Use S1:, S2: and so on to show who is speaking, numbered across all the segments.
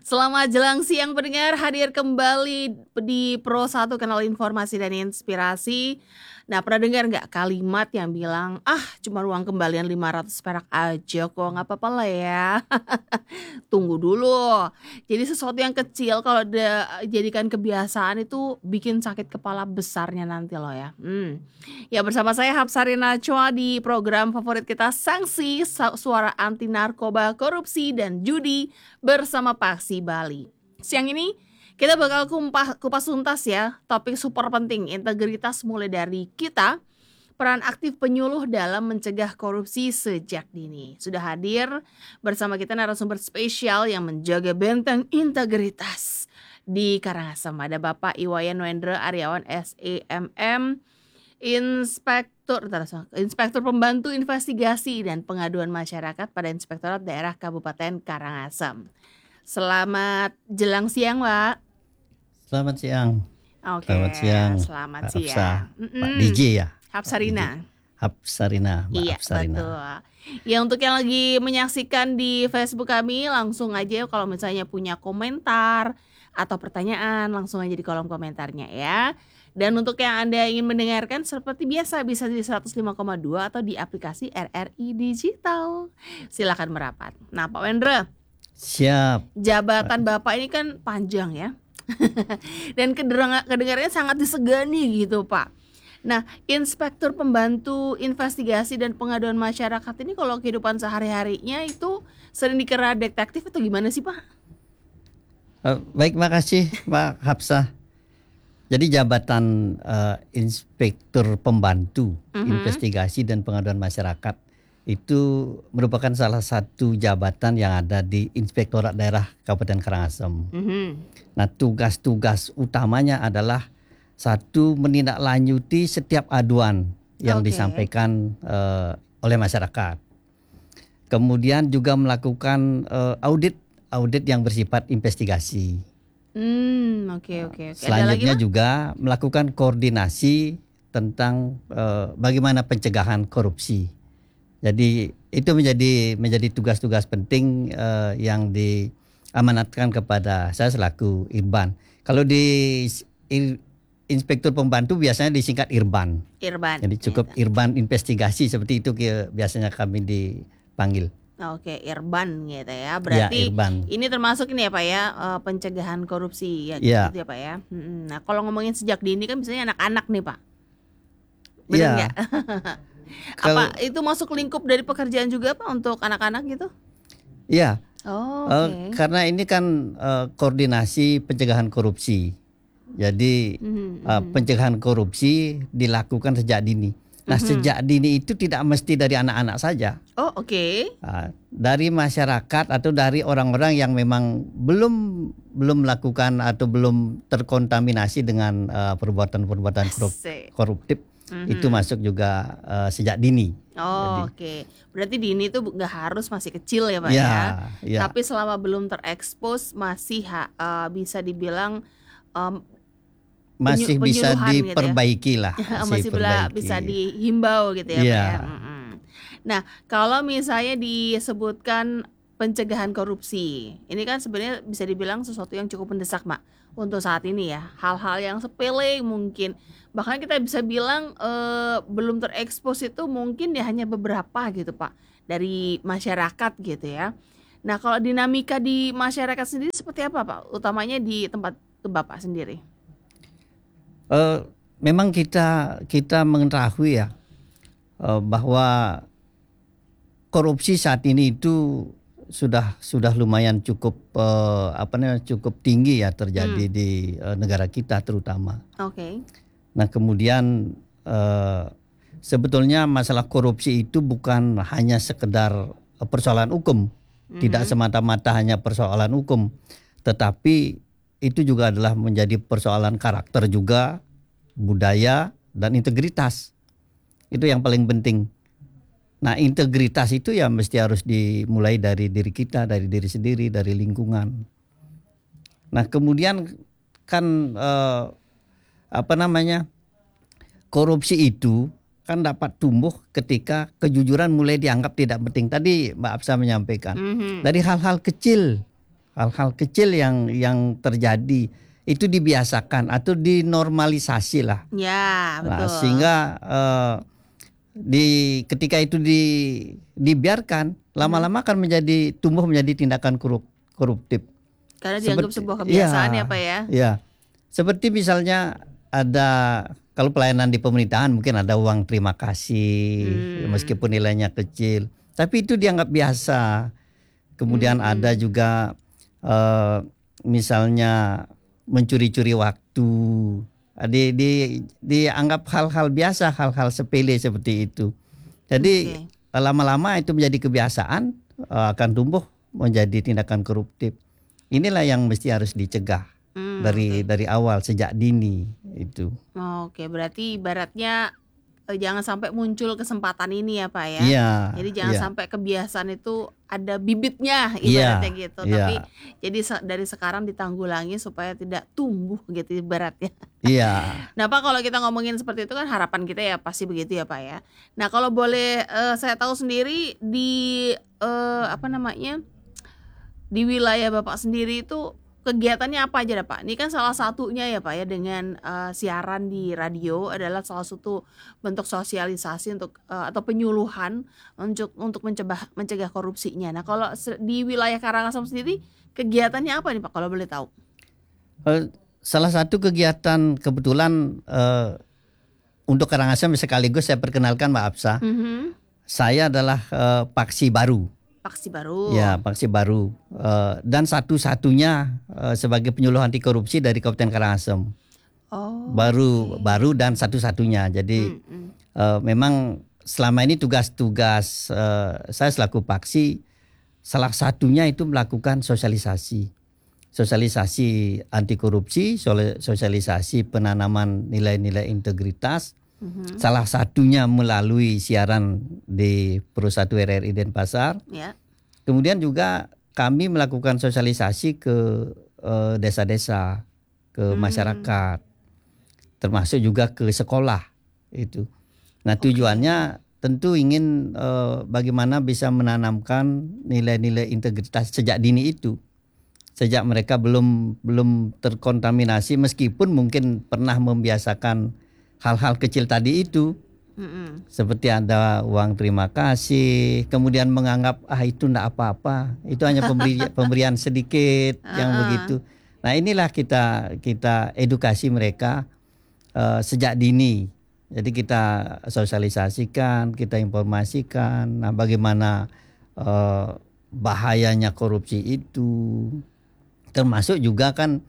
S1: Selamat jelang siang pendengar, hadir kembali di Pro 1 Kanal Informasi dan Inspirasi. Nah, pernah dengar nggak kalimat yang bilang, cuma uang kembalian 500 perak aja kok, nggak apa-apa lah ya. Tunggu dulu. Jadi sesuatu yang kecil kalau jadikan kebiasaan itu bikin sakit kepala besarnya nanti loh ya. Ya, bersama saya Hapsarina Chua di program favorit kita Sanksi, Suara Anti Narkoba, Korupsi, dan Judi bersama Paksi Bali. Siang ini kita bakal kupas tuntas ya topik super penting, integritas mulai dari kita, peran aktif penyuluh dalam mencegah korupsi sejak dini. Sudah hadir bersama kita narasumber spesial yang menjaga benteng integritas di Karangasem. Ada Bapak Iwayan Wendra Aryawan SEMM, Inspektur Pembantu Investigasi dan Pengaduan Masyarakat pada Inspektorat Daerah Kabupaten Karangasem. Selamat jelang siang, Pak.
S2: Selamat siang.
S1: Oke,
S2: Selamat siang.
S1: Selamat
S2: Pak
S1: siang.
S2: Hafsa, Pak DJ ya.
S1: Hapsarina.
S2: Hapsarina, Mbak
S1: Iya,
S2: Hapsarina.
S1: betul. Ya, untuk yang lagi menyaksikan di Facebook kami, langsung aja kalau misalnya punya komentar atau pertanyaan, langsung aja di kolom komentarnya ya. Dan untuk yang Anda ingin mendengarkan seperti biasa bisa di 105,2 atau di aplikasi RRI Digital. Silakan merapat. Nah, Pak Wendra,
S2: Siap.
S1: jabatan Bapak ini kan panjang ya. Dan kedengarannya sangat disegani gitu, Pak. Nah, Inspektur Pembantu Investigasi dan Pengaduan Masyarakat ini kalau kehidupan sehari-harinya itu sering dikira detektif atau gimana sih, Pak?
S2: Baik, makasih Pak Hapsa. Jadi jabatan Inspektur Pembantu Investigasi dan Pengaduan Masyarakat itu merupakan salah satu jabatan yang ada di Inspektorat Daerah Kabupaten Karangasem. Nah, tugas-tugas utamanya adalah satu, menindaklanjuti setiap aduan yang disampaikan oleh masyarakat. Kemudian juga melakukan audit yang bersifat investigasi.
S1: Oke.
S2: Selanjutnya juga melakukan koordinasi tentang bagaimana pencegahan korupsi. Jadi itu menjadi tugas-tugas penting yang diamanatkan kepada saya selaku Irban. Kalau di Inspektur Pembantu biasanya disingkat Irban. Jadi cukup gitu. Irban investigasi seperti itu biasanya kami dipanggil.
S1: Oke, Irban gitu ya. Berarti ya, ini termasuk ini ya Pak ya, pencegahan korupsi ya, gitu ya Pak ya. Nah, kalau ngomongin sejak dini kan biasanya anak-anak nih Pak. Benar nggak? Apa itu masuk lingkup dari pekerjaan juga Pak untuk anak-anak gitu?
S2: Iya.
S1: Okay.
S2: Karena ini kan koordinasi pencegahan korupsi. Jadi pencegahan korupsi dilakukan sejak dini. Nah, sejak dini itu tidak mesti dari anak-anak saja.
S1: Oh, oke.
S2: Dari masyarakat atau dari orang-orang yang memang belum melakukan atau belum terkontaminasi dengan perbuatan-perbuatan koruptif. Itu masuk juga sejak dini.
S1: Oke. Berarti dini itu nggak harus masih kecil ya Pak ya. Tapi selama belum terekspos masih bisa dibilang
S2: masih bisa diperbaiki gitu ya? Lah.
S1: Masih bisa dihimbau gitu ya Pak ya. Nah, kalau misalnya disebutkan pencegahan korupsi, ini kan sebenarnya bisa dibilang sesuatu yang cukup mendesak Mak untuk saat ini ya. Hal-hal yang sepele mungkin, bahkan kita bisa bilang belum terekspos itu mungkin ya hanya beberapa gitu Pak dari masyarakat gitu ya. Nah, kalau dinamika di masyarakat sendiri seperti apa Pak? Utamanya di tempat Bapak sendiri.
S2: Memang kita mengetahui ya bahwa korupsi saat ini itu sudah lumayan cukup cukup tinggi ya terjadi di negara kita terutama.
S1: Oke.
S2: Nah, kemudian sebetulnya masalah korupsi itu bukan hanya sekedar persoalan hukum, tidak semata-mata hanya persoalan hukum, tetapi itu juga adalah menjadi persoalan karakter juga, budaya dan integritas. Itu yang paling penting. Nah, integritas itu ya mesti harus dimulai dari diri kita, dari diri sendiri, dari lingkungan. Nah, kemudian kan korupsi itu kan dapat tumbuh ketika kejujuran mulai dianggap tidak penting. Tadi Mbak Hapsa menyampaikan dari hal-hal kecil hal-hal kecil yang terjadi itu dibiasakan atau dinormalisasi lah.
S1: Ya,
S2: Nah,
S1: betul.
S2: sehingga ketika itu dibiarkan, lama-lama akan tumbuh menjadi tindakan koruptif.
S1: Karena dianggap sebuah kebiasaan ya Pak ya.
S2: Ya, seperti misalnya ada, kalau pelayanan di pemerintahan mungkin ada uang terima kasih meskipun nilainya kecil, tapi itu dianggap biasa. Kemudian ada juga misalnya mencuri-curi waktu, dianggap hal-hal biasa, hal-hal sepele seperti itu. Jadi lama-lama itu menjadi kebiasaan, akan tumbuh menjadi tindakan koruptif. Inilah yang mesti harus dicegah dari awal, sejak dini itu.
S1: Oke, berarti ibaratnya jangan sampai muncul kesempatan ini ya Pak ya.
S2: Iya.
S1: Jadi jangan sampai kebiasaan itu ada bibitnya ibaratnya gitu. Tapi jadi dari sekarang ditanggulangi supaya tidak tumbuh gitu ibaratnya.
S2: Iya.
S1: Nah Pak, kalau kita ngomongin seperti itu kan harapan kita ya pasti begitu ya Pak ya. Nah kalau boleh saya tahu sendiri di di wilayah Bapak sendiri itu kegiatannya apa aja Pak? Ini kan salah satunya ya Pak ya, dengan siaran di radio adalah salah satu bentuk sosialisasi atau penyuluhan untuk mencegah korupsinya. Nah kalau di wilayah Karangasem sendiri kegiatannya apa nih Pak kalau boleh tahu?
S2: Salah satu kegiatan kebetulan untuk Karangasem, sekaligus saya perkenalkan Mbak Absa. Saya adalah paksi baru.
S1: Paksi baru.
S2: Ya, paksi baru. Dan satu-satunya sebagai penyuluh anti korupsi dari Kabupaten Karangasem. Baru dan satu-satunya. Jadi memang selama ini tugas-tugas saya selaku paksi, salah satunya itu melakukan sosialisasi anti korupsi, sosialisasi penanaman nilai-nilai integritas. Salah satunya melalui siaran di Pro 1 RRI Denpasar. Kemudian juga kami melakukan sosialisasi ke desa-desa, ke masyarakat, termasuk juga ke sekolah itu. Nah tujuannya tentu ingin bagaimana bisa menanamkan nilai-nilai integritas sejak dini itu, sejak mereka belum terkontaminasi, meskipun mungkin pernah membiasakan hal-hal kecil tadi itu, seperti ada uang terima kasih, kemudian menganggap itu enggak apa-apa, itu hanya pemberian sedikit yang begitu. Nah inilah kita edukasi mereka sejak dini. Jadi kita sosialisasikan, kita informasikan, nah bagaimana bahayanya korupsi itu, termasuk juga kan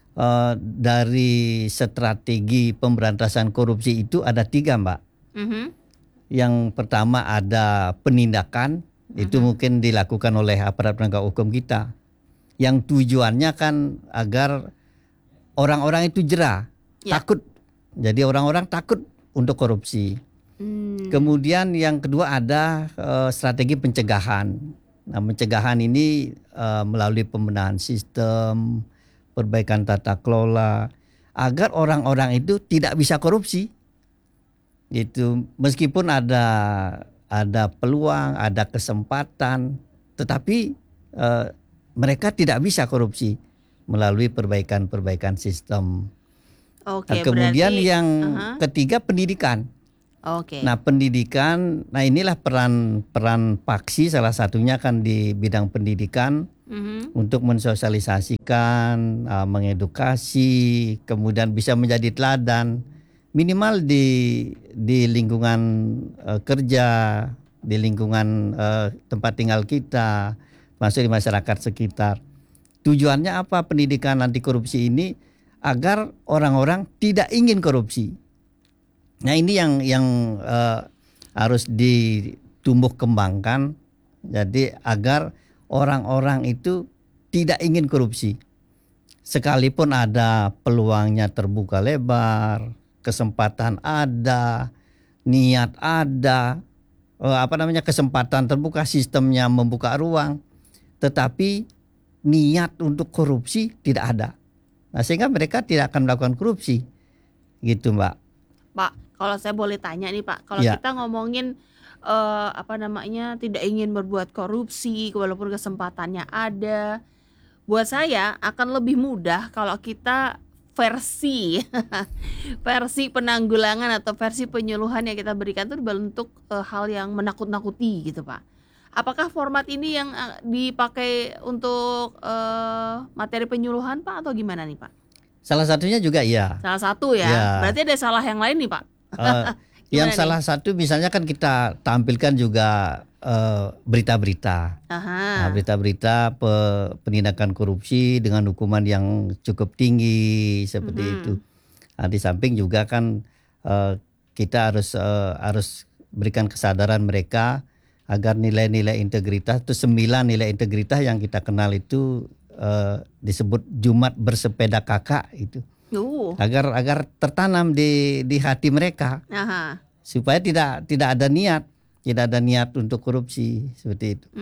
S2: dari strategi pemberantasan korupsi itu ada 3 Mbak. Yang pertama ada penindakan, itu mungkin dilakukan oleh aparat penegak hukum kita. Yang tujuannya kan agar orang-orang itu jera, takut. Jadi orang-orang takut untuk korupsi. Kemudian yang kedua ada strategi pencegahan. Nah pencegahan ini melalui pembenahan sistem, perbaikan tata kelola, agar orang-orang itu tidak bisa korupsi. Gitu. Meskipun ada peluang, ada kesempatan, tetapi mereka tidak bisa korupsi melalui perbaikan sistem. Kemudian yang ketiga pendidikan. Nah pendidikan, nah inilah peran paksi salah satunya kan di bidang pendidikan. Untuk mensosialisasikan, mengedukasi, kemudian bisa menjadi teladan, minimal di lingkungan kerja, di lingkungan tempat tinggal kita, masuk di masyarakat sekitar. Tujuannya apa pendidikan anti korupsi ini? Agar orang-orang tidak ingin korupsi. Nah ini yang harus ditumbuh kembangkan, jadi agar orang-orang itu tidak ingin korupsi. Sekalipun ada peluangnya terbuka lebar, kesempatan ada, niat ada, kesempatan terbuka, sistemnya membuka ruang, tetapi niat untuk korupsi tidak ada. Nah, sehingga mereka tidak akan melakukan korupsi. Gitu, Mbak.
S1: Pak, kalau saya boleh tanya nih, Pak, kalau kita ngomongin tidak ingin berbuat korupsi walaupun kesempatannya ada, Buat saya akan lebih mudah kalau kita versi versi penanggulangan atau versi penyuluhan yang kita berikan itu berbentuk hal yang menakut-nakuti gitu Pak. Apakah format ini yang dipakai untuk materi penyuluhan Pak atau gimana nih Pak?
S2: Salah satunya juga iya.
S1: Salah satu ya.
S2: Ya.
S1: Berarti ada salah yang lain nih Pak.
S2: Yang
S1: Gimana
S2: salah satu misalnya kan kita tampilkan juga berita-berita. Nah,
S1: Aha.
S2: berita-berita penindakan korupsi dengan hukuman yang cukup tinggi seperti itu. Nah, di samping juga kan kita harus berikan kesadaran mereka agar nilai-nilai integritas itu 9 nilai integritas yang kita kenal itu disebut Jumat bersepeda kakak itu. Agar tertanam di hati mereka.
S1: Aha.
S2: Supaya tidak ada niat untuk korupsi seperti itu.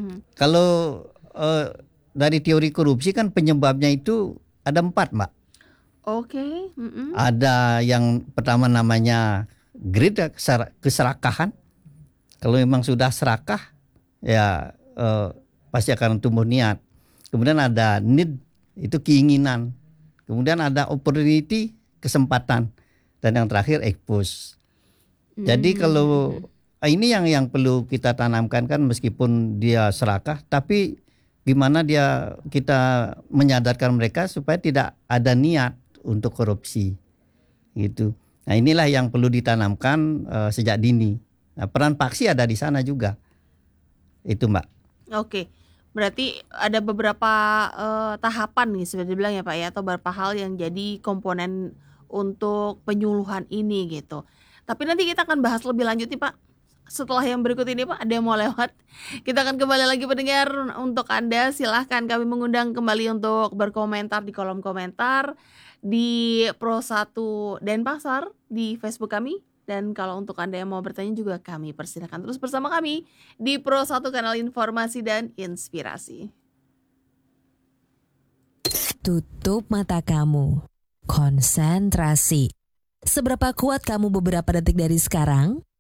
S2: Kalau dari teori korupsi kan penyebabnya itu ada 4 Mbak.
S1: Oke.
S2: Ada yang pertama namanya greed, keserakahan. Kalau memang sudah serakah ya pasti akan tumbuh niat. Kemudian ada need, itu keinginan. Kemudian ada opportunity, kesempatan, dan yang terakhir expose. Jadi kalau ini yang perlu kita tanamkan kan, meskipun dia serakah, tapi gimana kita menyadarkan mereka supaya tidak ada niat untuk korupsi, gitu. Nah inilah yang perlu ditanamkan sejak dini. Nah, peran paksi ada di sana juga, itu Mbak.
S1: Oke. Berarti ada beberapa tahapan nih sudah dibilang ya Pak ya, atau beberapa hal yang jadi komponen untuk penyuluhan ini gitu. Tapi nanti kita akan bahas lebih lanjut nih Pak setelah yang berikut ini Pak. Ada yang mau lewat? Kita akan kembali lagi pendengar. Untuk Anda silahkan kami mengundang kembali untuk berkomentar di kolom komentar di Pro1 Denpasar di Facebook kami. Dan kalau untuk Anda yang mau bertanya juga kami persilakan terus bersama kami di Pro1 Kanal Informasi dan Inspirasi.
S3: Tutup mata kamu. Konsentrasi. Seberapa kuat kamu beberapa detik dari sekarang?